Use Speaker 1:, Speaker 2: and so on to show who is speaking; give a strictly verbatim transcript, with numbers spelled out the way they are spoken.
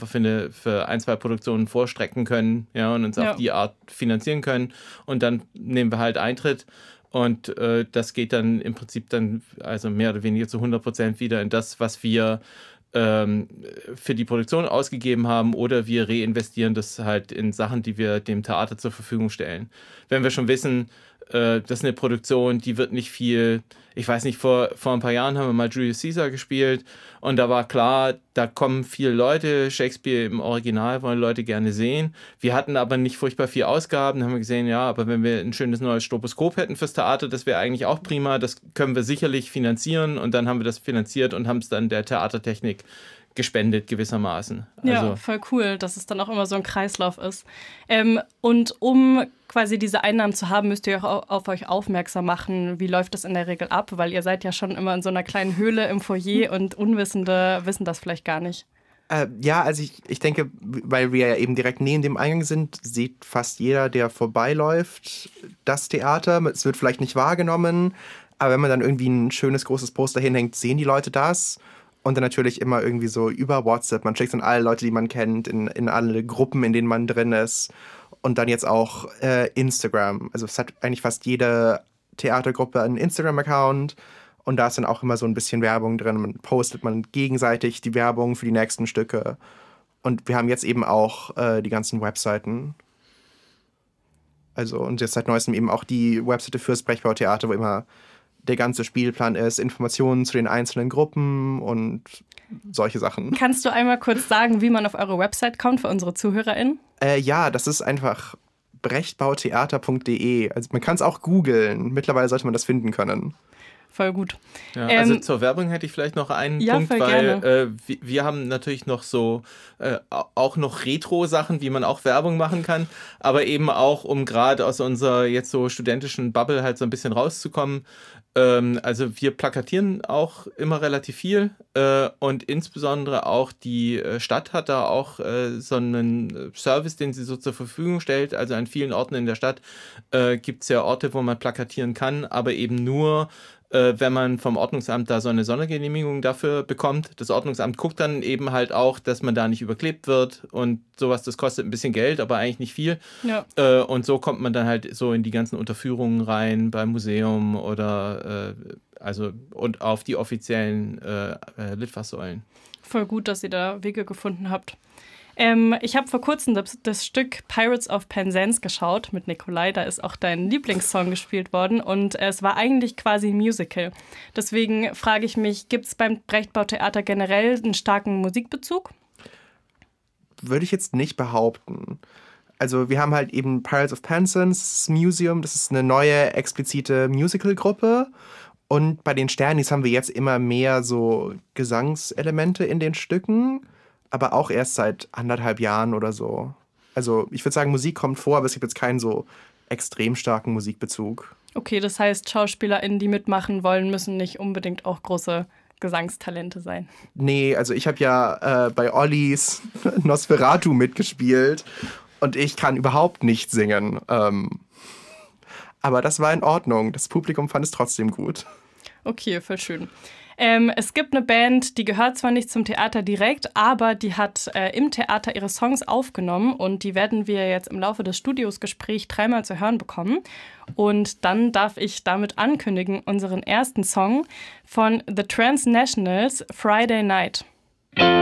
Speaker 1: für, eine, für ein, zwei Produktionen vorstrecken können, ja, und uns ja. auf die Art finanzieren können. Und dann nehmen wir halt Eintritt. Und äh, das geht dann im Prinzip dann also mehr oder weniger zu hundert Prozent wieder in das, was wir ähm, für die Produktion ausgegeben haben, oder wir reinvestieren das halt in Sachen, die wir dem Theater zur Verfügung stellen. Wenn wir schon wissen, äh, das ist eine Produktion, die wird nicht viel, ich weiß nicht, vor, vor ein paar Jahren haben wir mal Julius Caesar gespielt und da war klar, da kommen viele Leute, Shakespeare im Original wollen Leute gerne sehen. Wir hatten aber nicht furchtbar viel Ausgaben, haben wir gesehen, ja, aber wenn wir ein schönes neues Stroboskop hätten fürs Theater, das wäre eigentlich auch prima, das können wir sicherlich finanzieren, und dann haben wir das finanziert und haben es dann der Theatertechnik gespendet gewissermaßen. Also
Speaker 2: ja, voll cool, dass es dann auch immer so ein Kreislauf ist. Ähm, und um quasi diese Einnahmen zu haben, müsst ihr auch auf euch aufmerksam machen. Wie läuft das in der Regel ab? Weil ihr seid ja schon immer in so einer kleinen Höhle im Foyer und Unwissende wissen das vielleicht gar nicht.
Speaker 3: Äh, ja, also ich, ich denke, weil wir ja eben direkt neben dem Eingang sind, sieht fast jeder, der vorbeiläuft, das Theater. Es wird vielleicht nicht wahrgenommen, aber wenn man dann irgendwie ein schönes, großes Poster hinhängt, sehen die Leute das. Und dann natürlich immer irgendwie so über WhatsApp. Man schickt es an alle Leute, die man kennt, in, in alle Gruppen, in denen man drin ist. Und dann jetzt auch äh, Instagram. Also es hat eigentlich fast jede Theatergruppe einen Instagram-Account. Und da ist dann auch immer so ein bisschen Werbung drin. Man postet man gegenseitig die Werbung für die nächsten Stücke. Und wir haben jetzt eben auch äh, die ganzen Webseiten. Also und jetzt seit neuestem eben auch die Webseite fürs Brechbautheater, wo immer der ganze Spielplan ist, Informationen zu den einzelnen Gruppen und solche Sachen.
Speaker 2: Kannst du einmal kurz sagen, wie man auf eure Website kommt für unsere ZuhörerInnen?
Speaker 3: Äh, ja, das ist einfach brechtbautheater punkt de. Also man kann es auch googeln. Mittlerweile sollte man das finden können.
Speaker 2: Voll gut.
Speaker 1: Ja, also ähm, zur Werbung hätte ich vielleicht noch einen
Speaker 2: ja,
Speaker 1: Punkt, weil äh, wir, wir haben natürlich noch so äh, auch noch Retro-Sachen, wie man auch Werbung machen kann, aber eben auch, um gerade aus unserer jetzt so studentischen Bubble halt so ein bisschen rauszukommen. Ähm, also wir plakatieren auch immer relativ viel äh, und insbesondere auch die äh, Stadt hat da auch äh, so einen Service, den sie so zur Verfügung stellt. Also an vielen Orten in der Stadt äh, gibt es ja Orte, wo man plakatieren kann, aber eben nur wenn man vom Ordnungsamt da so eine Sondergenehmigung dafür bekommt. Das Ordnungsamt guckt dann eben halt auch, dass man da nicht überklebt wird und sowas, das kostet ein bisschen Geld, aber eigentlich nicht viel. Ja. Äh, und so kommt man dann halt so in die ganzen Unterführungen rein beim Museum oder äh, also und auf die offiziellen äh, äh, Litfaßsäulen.
Speaker 2: Voll gut, dass ihr da Wege gefunden habt. Ähm, ich habe vor kurzem das, das Stück Pirates of Penzance geschaut mit Nikolai. Da ist auch dein Lieblingssong gespielt worden und es war eigentlich quasi ein Musical. Deswegen frage ich mich, gibt es beim Brechtbautheater generell einen starken Musikbezug?
Speaker 3: Würde ich jetzt nicht behaupten. Also wir haben halt eben Pirates of Penzance Museum, das ist eine neue explizite Musicalgruppe. Und bei den Sternis haben wir jetzt immer mehr so Gesangselemente in den Stücken. Aber auch erst seit anderthalb Jahren oder so. Also ich würde sagen, Musik kommt vor, aber es gibt jetzt keinen so extrem starken Musikbezug.
Speaker 2: Okay, das heißt, SchauspielerInnen, die mitmachen wollen, müssen nicht unbedingt auch große Gesangstalente sein.
Speaker 3: Nee, also ich habe ja äh, bei Ollis Nosferatu mitgespielt und ich kann überhaupt nicht singen. Ähm, aber das war in Ordnung. Das Publikum fand es trotzdem gut.
Speaker 2: Okay, voll schön. Ähm, es gibt eine Band, die gehört zwar nicht zum Theater direkt, aber die hat äh, im Theater ihre Songs aufgenommen und die werden wir jetzt im Laufe des Studiosgesprächs dreimal zu hören bekommen. Und dann darf ich damit ankündigen, unseren ersten Song von The Transnationals, Friday Night.